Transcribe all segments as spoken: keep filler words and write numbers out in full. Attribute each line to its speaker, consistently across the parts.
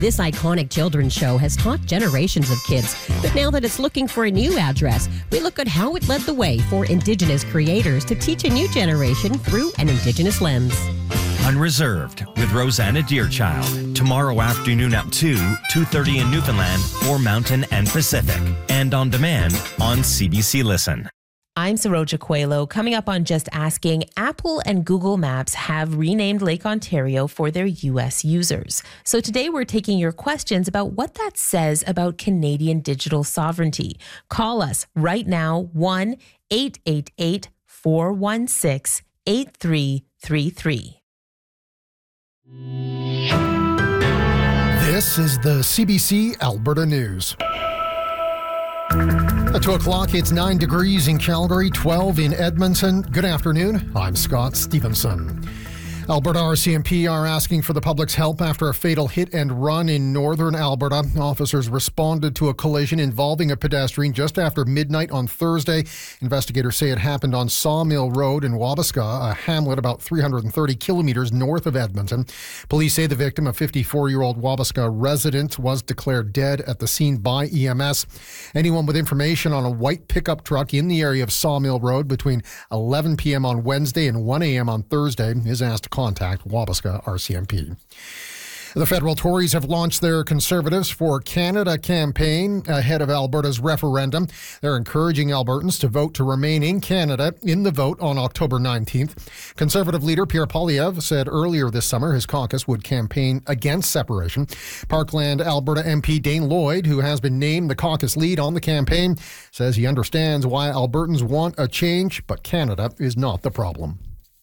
Speaker 1: This iconic children's show has taught generations of kids, but now that it's looking for a new address, we look at how it led the way for Indigenous creators to teach a new generation through an Indigenous lens.
Speaker 2: Unreserved with Rosanna Deerchild. Tomorrow afternoon at two, two thirty in Newfoundland or Mountain and Pacific. And on demand on C B C Listen.
Speaker 3: I'm Saroja Coelho. Coming up on Just Asking, Apple and Google Maps have renamed Lake Ontario for their U S users. So today we're taking your questions about what that says about Canadian digital sovereignty. Call us right now, one eight eight eight, four one six, eight three three three.
Speaker 4: This is the C B C Alberta News. At two o'clock, it's nine degrees in Calgary, twelve in Edmonton. Good afternoon. I'm Scott Stevenson. Alberta R C M P are asking for the public's help after a fatal hit and run in northern Alberta. Officers responded to a collision involving a pedestrian just after midnight on Thursday. Investigators say it happened on Sawmill Road in Wabasca, a hamlet about three hundred thirty kilometres north of Edmonton. Police say the victim, a fifty-four-year-old Wabasca resident, was declared dead at the scene by E M S. Anyone with information on a white pickup truck in the area of Sawmill Road between eleven p.m. on Wednesday and one a.m. on Thursday is asked to contact Wabasca R C M P. The federal Tories have launched their Conservatives for Canada campaign ahead of Alberta's referendum. They're encouraging Albertans to vote to remain in Canada in the vote on October nineteenth. Conservative leader Pierre Poilievre said earlier this summer his caucus would campaign against separation. Parkland Alberta M P Dane Lloyd, who has been named the caucus lead on the campaign, says he understands why Albertans want a change, but Canada is not the problem.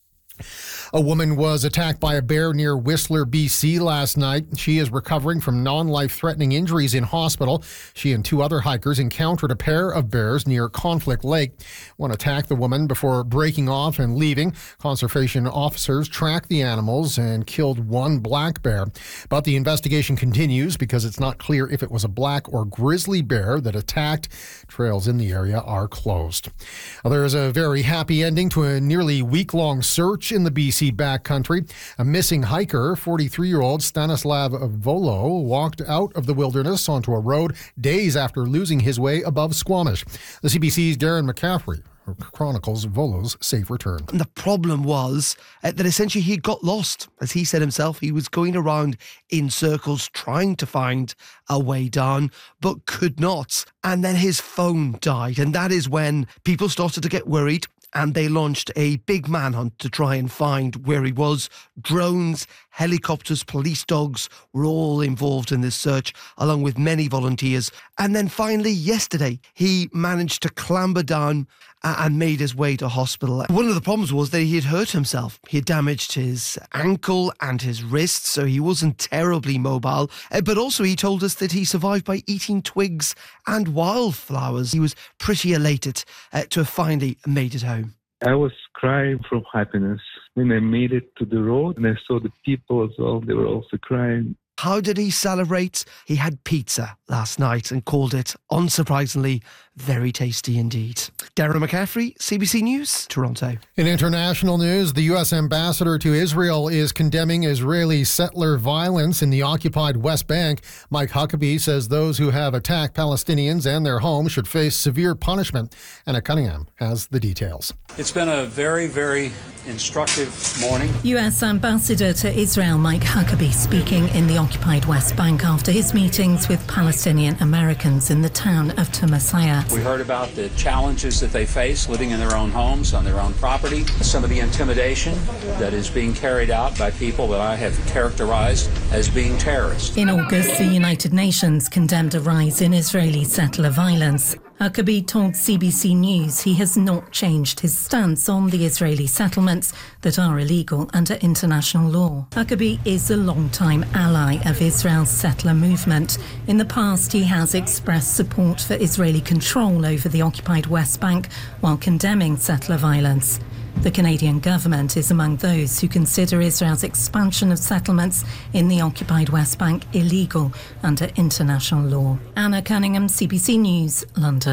Speaker 4: A woman was attacked by a bear near Whistler, B C last night. She is recovering from non-life-threatening injuries in hospital. She and two other hikers encountered a pair of bears near Conflict Lake. One attacked the woman before breaking off and leaving. Conservation officers tracked the animals and killed one black bear. But the investigation continues because it's not clear if it was a black or grizzly bear that attacked. Trails in the area are closed. There is a very happy ending to a nearly week-long search in the B C backcountry. A missing hiker, forty-three-year-old Stanislav Volo, walked out of the wilderness onto a road days after losing his way above Squamish. The C B C's Darren McCaffrey chronicles Volo's safe return.
Speaker 5: And the problem was uh, that essentially he got lost. As he said himself, he was going around in circles trying to find a way down, but could not. And then his phone died. And that is when people started to get worried. And they launched a big manhunt to try and find where he was. Drones, helicopters, police dogs were all involved in this search, along with many volunteers. And then finally, yesterday, he managed to clamber down and made his way to hospital. One of the problems was that he had hurt himself. He had damaged his ankle and his wrist, so he wasn't terribly mobile. But also he told us that he survived by eating twigs and wildflowers. He was pretty elated uh, to have finally made it home.
Speaker 6: I was crying from happiness when I made it to the road and I saw the people as well. They were also crying.
Speaker 5: How did he celebrate? He had pizza last night and called it, unsurprisingly, very tasty indeed. Darren McCaffrey, C B C News, Toronto.
Speaker 4: In international news, the U S ambassador to Israel is condemning Israeli settler violence in the occupied West Bank. Mike Huckabee says those who have attacked Palestinians and their homes should face severe punishment. Anna Cunningham has the details.
Speaker 7: It's been a very, very instructive morning.
Speaker 8: U S Ambassador to Israel Mike Huckabee speaking in the occupied West Bank after his meetings with Palestinian Americans in the town of Tamassiah.
Speaker 7: We heard about the challenges that they face living in their own homes, on their own property, some of the intimidation that is being carried out by people that I have characterized as being terrorists.
Speaker 8: In August, the United Nations condemned a rise in Israeli settler violence. Huckabee told C B C News he has not changed his stance on the Israeli settlements that are illegal under international law. Huckabee is a long-time ally of Israel's settler movement. In the past, he has expressed support for Israeli control over the occupied West Bank while condemning settler violence. The Canadian government is among those who consider Israel's expansion of settlements in the occupied West Bank illegal under international law. Anna Cunningham, C B C News, London.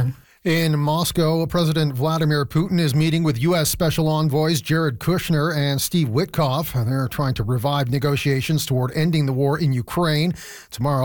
Speaker 4: In Moscow, President Vladimir Putin is meeting with U S Special Envoys Jared Kushner and Steve Witkoff. They're trying to revive negotiations toward ending the war in Ukraine. Tomorrow,